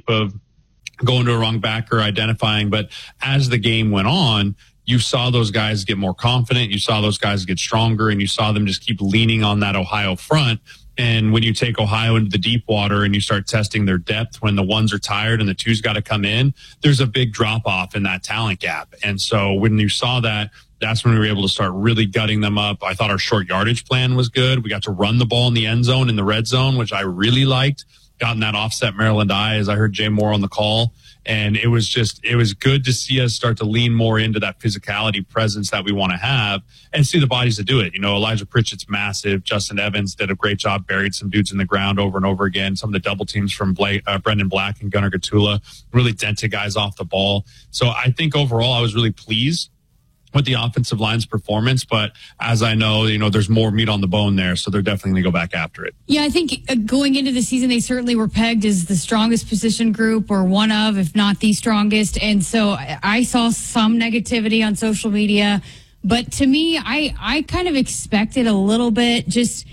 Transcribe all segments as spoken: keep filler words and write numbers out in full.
type of going to a wrong backer, identifying. But as the game went on, you saw those guys get more confident. You saw those guys get stronger, and you saw them just keep leaning on that Ohio front. And when you take Ohio into the deep water and you start testing their depth when the ones are tired and the two's got to come in, there's a big drop off in that talent gap. And so when you saw that, that's when we were able to start really gutting them up. I thought our short yardage plan was good. We got to run the ball in the end zone, in the red zone, which I really liked. Gotten that offset Maryland eye, as I heard Jay Moore on the call. And it was just, it was good to see us start to lean more into that physicality presence that we want to have and see the bodies to do it. You know, Elijah Pritchett's massive. Justin Evans did a great job, buried some dudes in the ground over and over again. Some of the double teams from Blake, uh, Brendan Black and Gunnar Gatula really dented guys off the ball. So I think overall I was really pleased with the offensive line's performance, but as I know, you know, there's more meat on the bone there, so they're definitely going to go back after it. Yeah, I think going into the season, they certainly were pegged as the strongest position group, or one of, if not the strongest, and so I saw some negativity on social media, but to me, I, I kind of expected a little bit. Just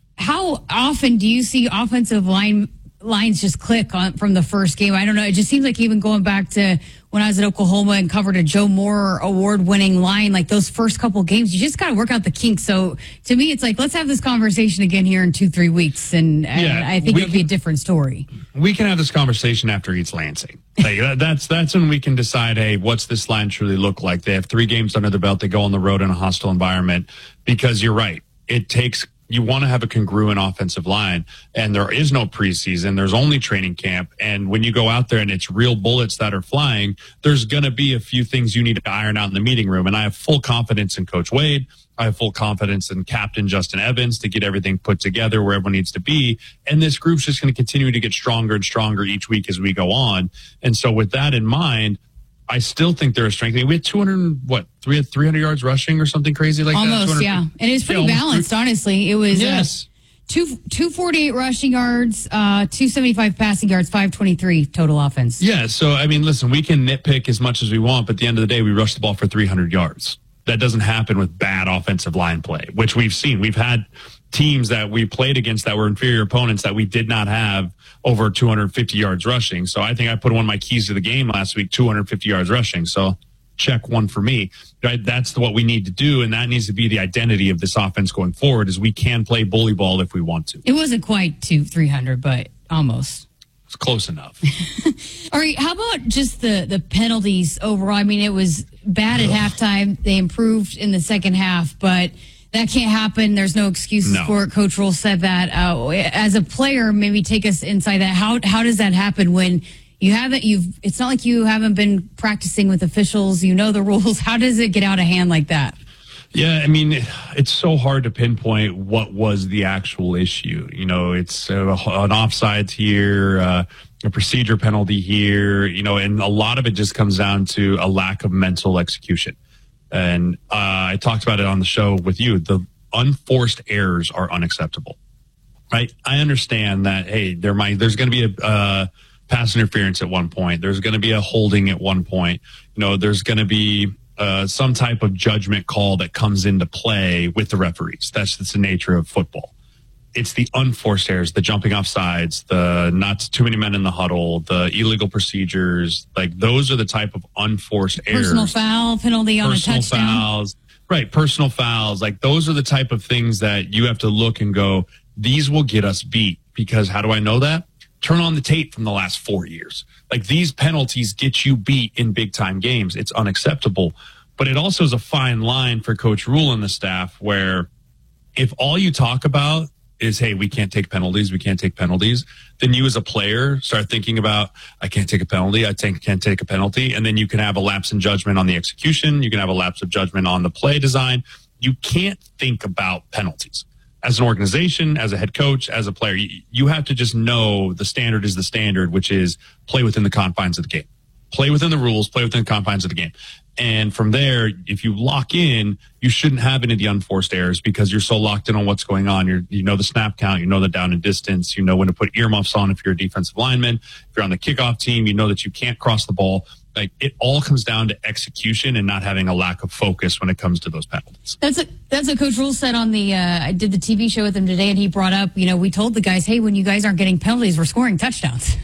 how often do you see offensive line lines just click on from the first game? I don't know. It just seems like even going back to when I was at Oklahoma and covered a Joe Moore award-winning line, like those first couple games, you just got to work out the kinks. So to me, it's like, let's have this conversation again here in two, three weeks. And, and yeah, I think it'll be a different story. We can have this conversation after East Lansing. Like, that's, that's when we can decide, hey, what's this line truly look like? They have three games under their belt. They go on the road in a hostile environment, because you're right. It takes, you want to have a congruent offensive line, and there is no preseason. There's only training camp. And when you go out there and it's real bullets that are flying, there's going to be a few things you need to iron out in the meeting room. And I have full confidence in Coach Wade. I have full confidence in Captain Justin Evans to get everything put together where everyone needs to be. And this group's just going to continue to get stronger and stronger each week as we go on. And so with that in mind, I still think they're a strength. We had two hundred, what, three had three hundred yards rushing or something crazy like almost, that? Almost, yeah. And it was pretty yeah, balanced, honestly. It was yes. uh, two, two forty-eight rushing yards, uh, two seventy-five passing yards, five twenty-three total offense. Yeah, so, I mean, listen, we can nitpick as much as we want, but at the end of the day, we rushed the ball for three hundred yards. That doesn't happen with bad offensive line play, which we've seen. We've had teams that we played against that were inferior opponents that we did not have over two hundred fifty yards rushing. So I think I put one of my keys to the game last week, two hundred fifty yards rushing. So check one for me. Right? That's what we need to do, and that needs to be the identity of this offense going forward, is we can play bully ball if we want to. It wasn't quite to three hundred, but almost. It's close enough. All right, how about just the, the penalties overall? I mean, it was bad at halftime. They improved in the second half, but that can't happen. There's no excuses no. for it. Coach Rule said that. Uh, as a player, maybe take us inside that. How how does that happen when you haven't? You've. It's not like you haven't been practicing with officials. You know the rules. How does it get out of hand like that? Yeah, I mean, it's so hard to pinpoint what was the actual issue. You know, it's uh, an offsides here, uh, a procedure penalty here. You know, and a lot of it just comes down to a lack of mental execution. And uh, I talked about it on the show with you. The unforced errors are unacceptable, right? I understand that, hey, there might there's going to be a uh, pass interference at one point. There's going to be a holding at one point. You know, there's going to be uh, some type of judgment call that comes into play with the referees. That's, that's the nature of football. It's the unforced errors, the jumping off sides, the not too many men in the huddle, the illegal procedures. Like, those are the type of unforced errors. Personal foul penalty on personal a touchdown. Fouls, right, personal fouls. Like, those are the type of things that you have to look and go, these will get us beat. Because how do I know that? Turn on the tape from the last four years. Like, these penalties get you beat in big-time games. It's unacceptable. But it also is a fine line for Coach Rule and the staff, where if all you talk about is, hey, we can't take penalties, we can't take penalties, then you as a player start thinking about, I can't take a penalty, I think can't take a penalty, and then you can have a lapse in judgment on the execution, you can have a lapse of judgment on the play design. You can't think about penalties. As an organization, as a head coach, as a player, you, you have to just know the standard is the standard, which is play within the confines of the game. Play within the rules, play within the confines of the game. And from there, if you lock in, you shouldn't have any of the unforced errors, because you're so locked in on what's going on. You're, you know the snap count, you know the down and distance, you know when to put earmuffs on if you're a defensive lineman. If you're on the kickoff team, you know that you can't cross the ball. Like, it all comes down to execution and not having a lack of focus when it comes to those penalties. That's a, that's what Coach Rule said on the, uh, I did the T V show with him today, and he brought up, you know, we told the guys, hey, when you guys aren't getting penalties, we're scoring touchdowns.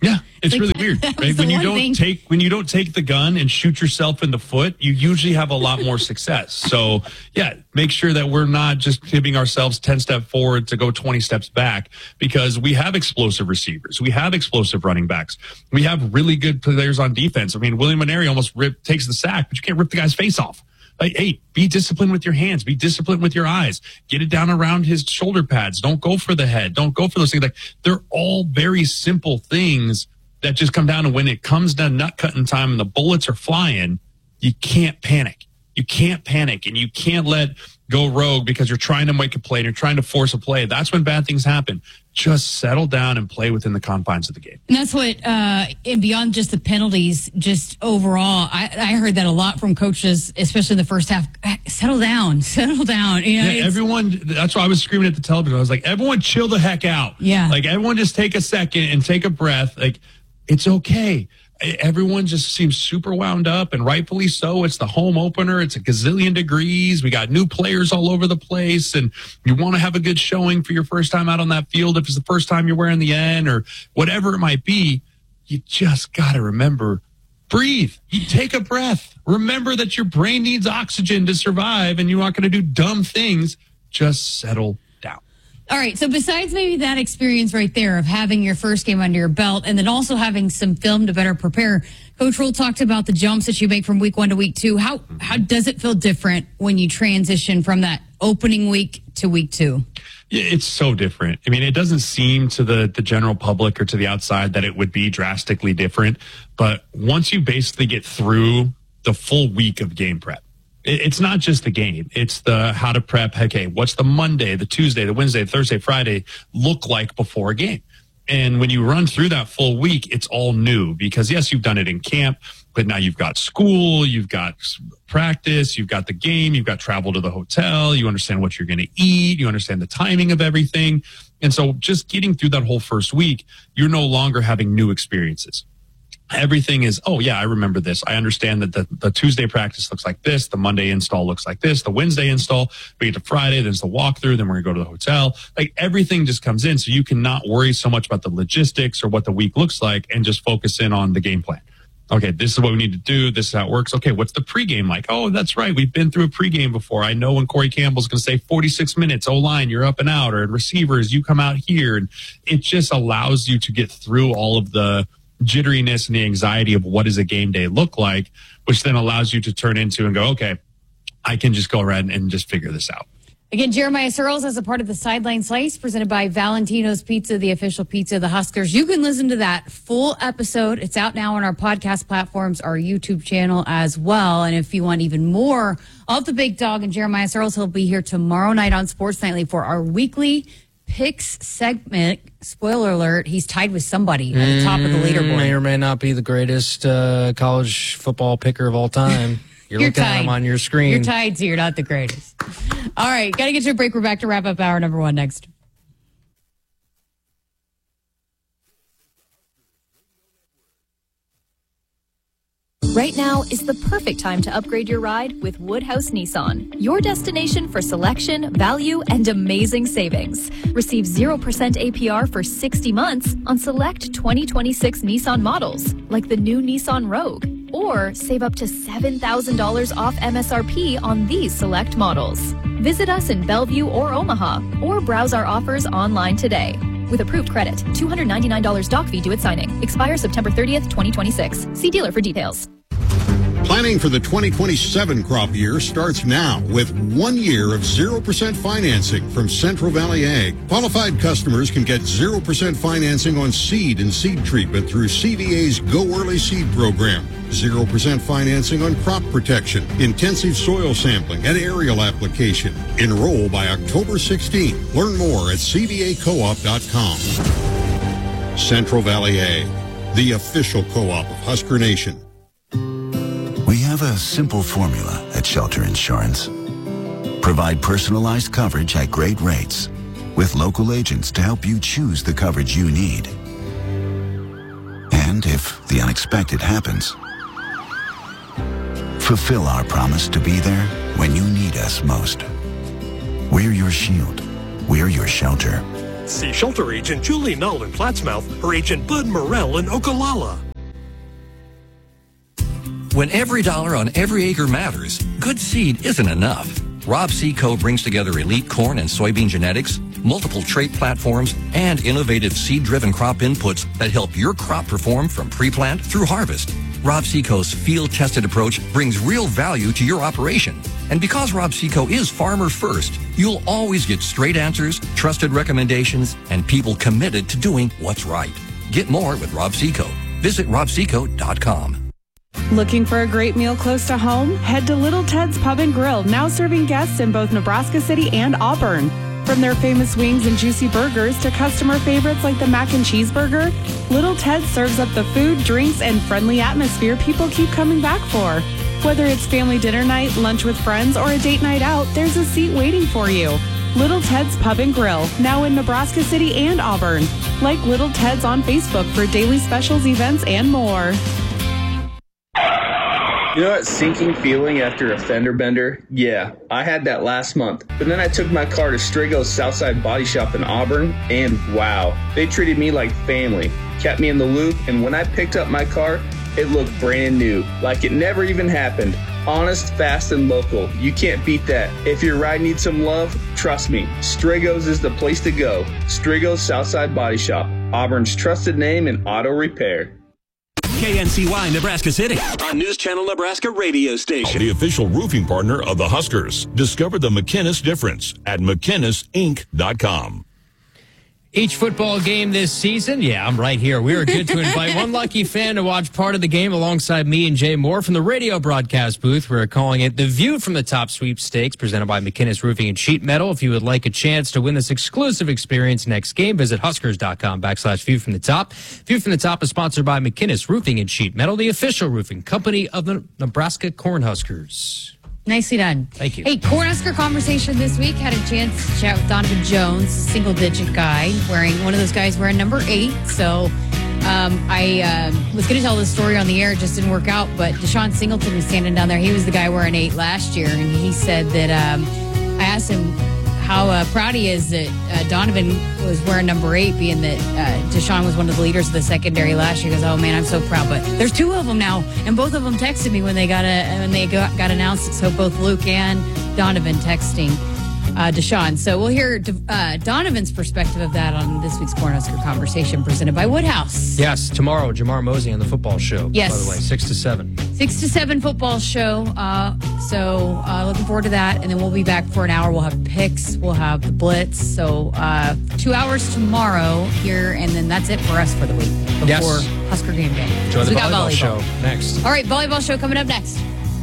Yeah, it's Like, really weird, that was right? the When you one don't thing. take when you don't take the gun and shoot yourself in the foot, you usually have a lot more success. So, yeah, make sure that we're not just giving ourselves ten steps forward to go twenty steps back, because we have explosive receivers, we have explosive running backs, we have really good players on defense. I mean, William Nwaneri almost rip, takes the sack, but you can't rip the guy's face off. Like, hey, be disciplined with your hands. Be disciplined with your eyes. Get it down around his shoulder pads. Don't go for the head. Don't go for those things. Like, they're all very simple things that just come down to when it comes to nut cutting time and the bullets are flying, you can't panic. You can't panic, and you can't let go rogue because you're trying to make a play and you're trying to force a play. That's when bad things happen. Just settle down and play within the confines of the game. And that's what, uh, and beyond just the penalties, just overall, I, I heard that a lot from coaches, especially in the first half. Settle down, settle down. You know, Yeah, everyone, that's why I was screaming at the television. I was like, everyone chill the heck out. Yeah. Like, everyone just take a second and take a breath. Like, it's okay. Everyone just seems super wound up, and rightfully so. It's the home opener. It's a gazillion degrees. We got new players all over the place, and you want to have a good showing for your first time out on that field. If it's the first time you're wearing the N or whatever it might be, you just got to remember, breathe. You take a breath. Remember that your brain needs oxygen to survive, and you're not going to do dumb things. Just settle down. All right. So besides maybe that experience right there of having your first game under your belt and then also having some film to better prepare, Coach Rhule talked about the jumps that you make from week one to week two. How how does it feel different when you transition from that opening week to week two? Yeah, it's so different. I mean, it doesn't seem to the, the general public or to the outside that it would be drastically different. But once you basically get through the full week of game prep, it's not just the game. It's the how to prep. Okay, what's the Monday, the Tuesday, the Wednesday, the Thursday, Friday look like before a game? And when you run through that full week, it's all new because, yes, you've done it in camp, but now you've got school, you've got practice, you've got the game, you've got travel to the hotel, you understand what you're going to eat, you understand the timing of everything. And so just getting through that whole first week, you're no longer having new experiences. Everything is, oh, yeah, I remember this. I understand that the, the Tuesday practice looks like this. The Monday install looks like this. The Wednesday install, we get to Friday, there's the walkthrough, then we're going to go to the hotel. Like, everything just comes in. So you can not worry so much about the logistics or what the week looks like and just focus in on the game plan. Okay, this is what we need to do. This is how it works. Okay, what's the pregame like? Oh, that's right. We've been through a pregame before. I know when Corey Campbell's going to say forty-six minutes, O-line, you're up and out, or receivers, you come out here. And it just allows you to get through all of the jitteriness and the anxiety of what does a game day look like, which then allows you to turn into and go, okay, I can just go around and just figure this out. Again, Jeremiah Searles as a part of the Sideline Slice presented by Valentino's Pizza, the official pizza of the Huskers. You can listen to that full episode. It's out now on our podcast platforms, our YouTube channel as well. And if you want even more of the big dog and Jeremiah Searles, he'll be here tomorrow night on Sports Nightly for our weekly picks segment. Spoiler alert, he's tied with somebody at the top of the leaderboard. May or may not be the greatest uh, college football picker of all time. You're, You're looking tied. at him on your screen. You're tied, so you're not the greatest. All right, got to get to a break. We're back to wrap up hour number one next. Right now is the perfect time to upgrade your ride with Woodhouse Nissan, your destination for selection, value, and amazing savings. Receive zero percent A P R for sixty months on select twenty twenty-six Nissan models, like the new Nissan Rogue, or save up to seven thousand dollars off M S R P on these select models. Visit us in Bellevue or Omaha, or browse our offers online today. With approved credit, two hundred ninety-nine dollars doc fee due at signing. Expires September thirtieth, twenty twenty-six. See dealer for details. Planning for the twenty twenty-seven crop year starts now with one year of zero percent financing from Central Valley Ag. Qualified customers can get zero percent financing on seed and seed treatment through C V A's Go Early Seed program. zero percent financing on crop protection, intensive soil sampling, and aerial application. Enroll by October sixteenth. Learn more at c v a co op dot com. Central Valley Ag, the official co-op of Husker Nation. We have a simple formula at Shelter Insurance. Provide personalized coverage at great rates with local agents to help you choose the coverage you need. And if the unexpected happens, fulfill our promise to be there when you need us most. We're your shield. We're your shelter. See Shelter Agent Julie Null in Plattsmouth or Agent Bud Morrell in Ogallala. When every dollar on every acre matters, good seed isn't enough. Rob Seco brings together elite corn and soybean genetics, multiple trait platforms, and innovative seed-driven crop inputs that help your crop perform from pre-plant through harvest. Rob Seco's field-tested approach brings real value to your operation. And because Rob Seco is farmer first, you'll always get straight answers, trusted recommendations, and people committed to doing what's right. Get more with Rob Seco. Visit rob seco dot com. Looking for a great meal close to home? Head to Little Ted's Pub and Grill, now serving guests in both Nebraska City and Auburn. From their famous wings and juicy burgers to customer favorites like the mac and cheese burger, Little Ted serves up the food, drinks, and friendly atmosphere people keep coming back for. Whether it's family dinner night, lunch with friends, or a date night out, there's a seat waiting for you. Little Ted's Pub and Grill, now in Nebraska City and Auburn. Like Little Ted's on Facebook for daily specials, events, and more. You know that sinking feeling after a fender bender? Yeah, I had that last month. But then I took my car to Strigo's Southside Body Shop in Auburn, and wow, they treated me like family, kept me in the loop, and when I picked up my car, it looked brand new, like it never even happened. Honest, fast, and local. You can't beat that. If your ride needs some love, trust me, Strigo's is the place to go. Strigo's Southside Body Shop, Auburn's trusted name in auto repair. K N C Y Nebraska City on News Channel Nebraska radio station. The official roofing partner of the Huskers. Discover the McInnes difference at mcinnes inc dot com. Each football game this season, yeah, I'm right here. We are good to invite one lucky fan to watch part of the game alongside me and Jay Moore from the radio broadcast booth. We're calling it The View from the Top Sweepstakes, presented by McInnes Roofing and Sheet Metal. If you would like a chance to win this exclusive experience next game, visit huskers.com backslash View from the Top. View from the Top is sponsored by McInnes Roofing and Sheet Metal, the official roofing company of the Nebraska Cornhuskers. Nicely done. Thank you. Hey, Cornhusker conversation this week. Had a chance to chat with Donovan Jones, single-digit guy, wearing one of those guys wearing number eight. So um, I uh, was going to tell this story on the air. It just didn't work out. But Deshaun Singleton was standing down there. He was the guy wearing eight last year. And he said that um, I asked him how uh, proud he is that uh, Donovan was wearing number eight, being that uh, Deshaun was one of the leaders of the secondary last year. He goes, "Oh man, I'm so proud." But there's two of them now, and both of them texted me when they got a, when they got, got announced. So both Luke and Donovan texting uh, Deshaun. So we'll hear uh, Donovan's perspective of that on this week's Cornhusker conversation, presented by Woodhouse. Yes, tomorrow, Jamar Mosey on the football show. Yes, by the way, six to seven. Six to seven football show. Uh, so uh, looking forward to that. And then we'll be back for an hour. We'll have picks. We'll have the blitz. So uh, two hours tomorrow here. And then that's it for us for the week before yes. Husker game day. Enjoy so the we volleyball, got volleyball show next. All right, volleyball show coming up next.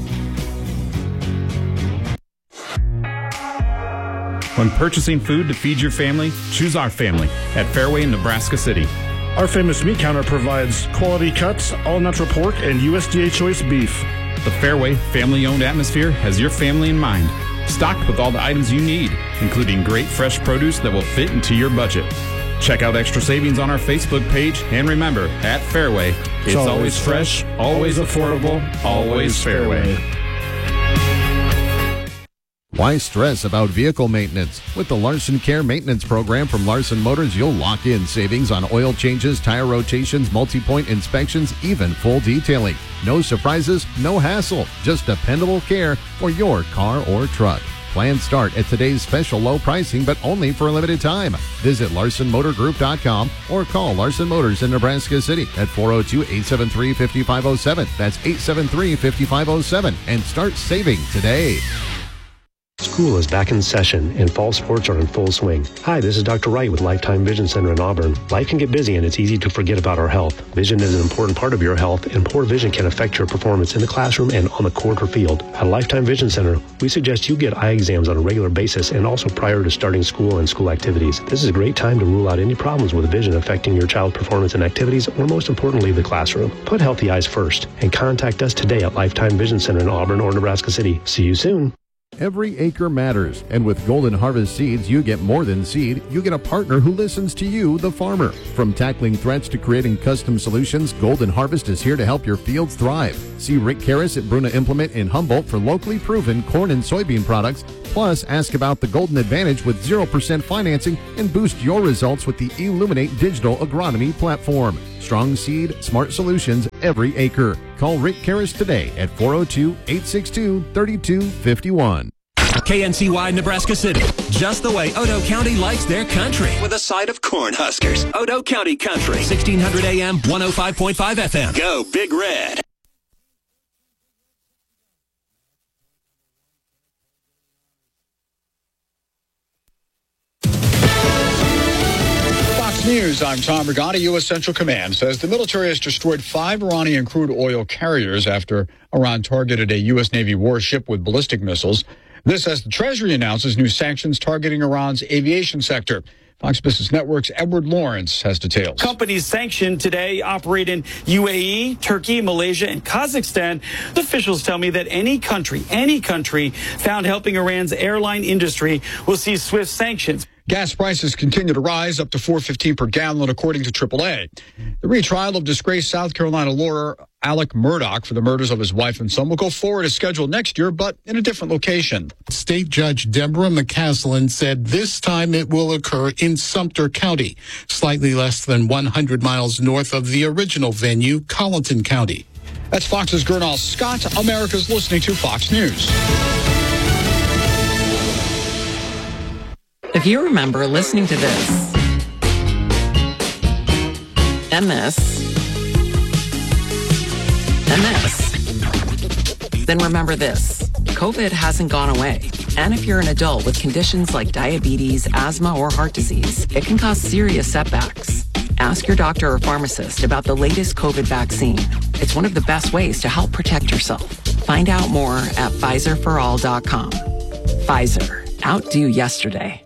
When purchasing food to feed your family, choose our family at Fairway in Nebraska City. Our famous meat counter provides quality cuts, all-natural pork, and U S D A choice beef. The Fairway family-owned atmosphere has your family in mind. Stocked with all the items you need, including great fresh produce that will fit into your budget. Check out extra savings on our Facebook page, and remember, at Fairway, it's, it's always, always fresh, always affordable, always Fairway. Why stress about vehicle maintenance? With the Larson Care Maintenance Program from Larson Motors, you'll lock in savings on oil changes, tire rotations, multi-point inspections, even full detailing. No surprises, no hassle, just dependable care for your car or truck. Plans start at today's special low pricing, but only for a limited time. Visit larson motor group dot com or call Larson Motors in Nebraska City at four oh two, eight seven three, five five oh seven. That's eight seven three, five five oh seven, and start saving today. School is back in session and fall sports are in full swing. Hi, this is Doctor Wright with Lifetime Vision Center in Auburn. Life can get busy and it's easy to forget about our health. Vision is an important part of your health, and poor vision can affect your performance in the classroom and on the court or field. At Lifetime Vision Center, we suggest you get eye exams on a regular basis and also prior to starting school and school activities. This is a great time to rule out any problems with vision affecting your child's performance in activities, or most importantly, the classroom. Put healthy eyes first and contact us today at Lifetime Vision Center in Auburn or Nebraska City. See you soon. Every acre matters, and with Golden Harvest Seeds, you get more than seed. You get a partner who listens to you, the farmer. From tackling threats to creating custom solutions, Golden Harvest is here to help your fields thrive. See Rick Karras at Bruna Implement in Humboldt for locally proven corn and soybean products. Plus, ask about the Golden Advantage with zero percent financing and boost your results with the Illuminate Digital Agronomy platform. Strong seed, smart solutions every acre. Call Rick Karras today at four oh two, eight six two, three two five one. K N C Y Nebraska City. Just the way Odo County likes their country. With a side of corn huskers. Odo County Country. sixteen hundred A M, one oh five point five F M. Go Big Red. News, I'm Tom Brigati. U S Central Command says the military has destroyed five Iranian crude oil carriers after Iran targeted a U S Navy warship with ballistic missiles. This as the Treasury announces new sanctions targeting Iran's aviation sector. Fox Business Network's Edward Lawrence has details. Companies sanctioned today operate in U A E, Turkey, Malaysia, and Kazakhstan. Officials tell me that any country, any country found helping Iran's airline industry will see swift sanctions. Gas prices continue to rise up to four fifteen per gallon, according to triple A. The retrial of disgraced South Carolina lawyer Alec Murdaugh for the murders of his wife and son will go forward as scheduled next year, but in a different location. State Judge Deborah McCaslin said this time it will occur in Sumter County, slightly less than one hundred miles north of the original venue, Colleton County. That's Fox's Gernal Scott. America's listening to Fox News. If you remember listening to this, and this, and this, then remember this. COVID hasn't gone away. And if you're an adult with conditions like diabetes, asthma, or heart disease, it can cause serious setbacks. Ask your doctor or pharmacist about the latest COVID vaccine. It's one of the best ways to help protect yourself. Find out more at Pfizer for all dot com. Pfizer. Outdo yesterday.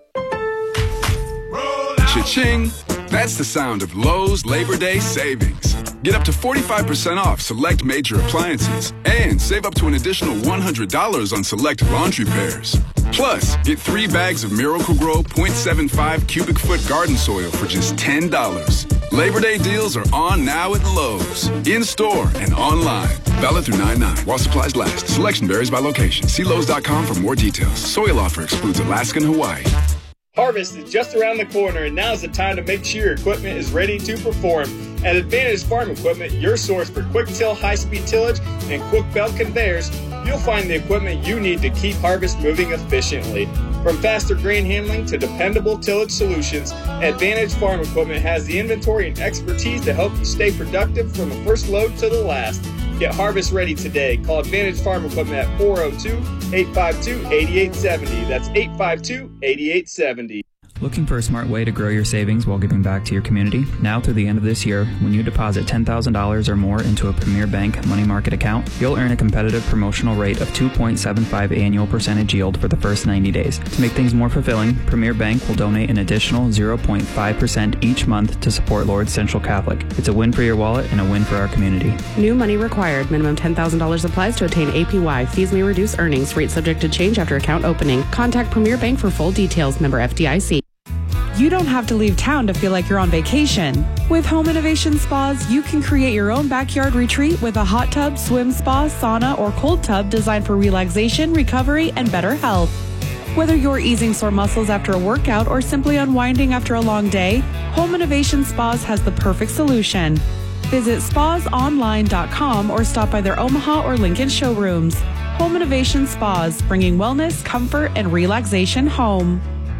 Cha-ching! That's the sound of Lowe's Labor Day savings. Get up to forty-five percent off select major appliances and save up to an additional one hundred dollars on select laundry pairs. Plus, get three bags of Miracle-Gro point seven five cubic foot garden soil for just ten dollars. Labor Day deals are on now at Lowe's, in-store and online. Valid through nine nine while supplies last. Selection varies by location. See Lowe's dot com for more details. Soil offer excludes Alaska and Hawaii. Harvest is just around the corner, and now's the time to make sure your equipment is ready to perform. At Advantage Farm Equipment, your source for quick-till, high-speed tillage, and quick-belt conveyors, you'll find the equipment you need to keep harvest moving efficiently. From faster grain handling to dependable tillage solutions, Advantage Farm Equipment has the inventory and expertise to help you stay productive from the first load to the last. Get harvest ready today. Call Advantage Farm Equipment at four oh two, eight five two, eight eight seven oh. That's eight five two, eight eight seven oh. Looking for a smart way to grow your savings while giving back to your community? Now through the end of this year, when you deposit ten thousand dollars or more into a Premier Bank money market account, you'll earn a competitive promotional rate of two point seven five annual percentage yield for the first ninety days. To make things more fulfilling, Premier Bank will donate an additional zero point five percent each month to support Lourdes Central Catholic. It's a win for your wallet and a win for our community. New money required. Minimum ten thousand dollars applies to attain A P Y. Fees may reduce earnings. Rate subject to change after account opening. Contact Premier Bank for full details. Member F D I C. You don't have to leave town to feel like you're on vacation. With Home Innovation Spas, you can create your own backyard retreat with a hot tub, swim spa, sauna, or cold tub designed for relaxation, recovery, and better health. Whether you're easing sore muscles after a workout or simply unwinding after a long day, Home Innovation Spas has the perfect solution. Visit spas online dot com or stop by their Omaha or Lincoln showrooms. Home Innovation Spas, bringing wellness, comfort, and relaxation home.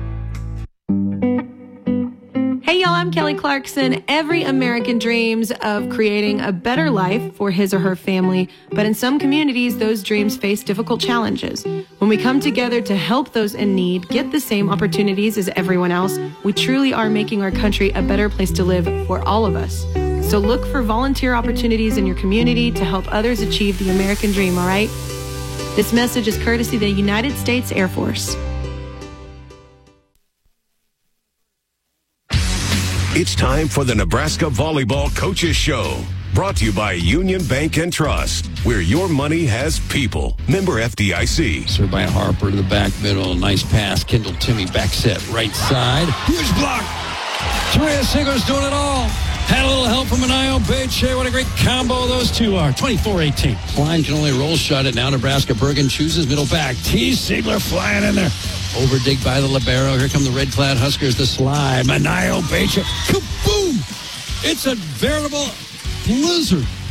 Hey y'all, I'm Kelly Clarkson. Every American dreams of creating a better life for his or her family, but in some communities, those dreams face difficult challenges. When we come together to help those in need get the same opportunities as everyone else, we truly are making our country a better place to live for all of us. So look for volunteer opportunities in your community to help others achieve the American dream, all right? This message is courtesy of the United States Air Force. It's time for the Nebraska Volleyball Coaches Show. Brought to you by Union Bank and Trust, where your money has people. Member F D I C. Served by Harper to the back middle. Nice pass. Kendall Timmy back set right side. Huge block. Taria Sigler's doing it all. Had a little help from Anayo Beche. What a great combo those two are. twenty-four eighteen. Klein can only roll shot it now. Nebraska Bergen chooses middle back. T. Sigler flying in there. Over dig by the libero. Here come the red-clad Huskers. The slide. Anayo Beche. Kaboom! It's a veritable blizzard